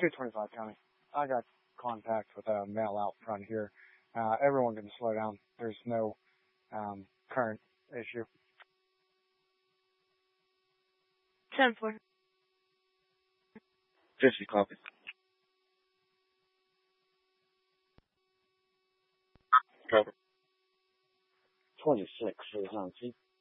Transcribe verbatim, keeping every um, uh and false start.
two twenty-five County. I got contact with a male out front here. Uh, everyone can slow down. There's no um, current issue. ten four. fifty copy. twenty-six is on C.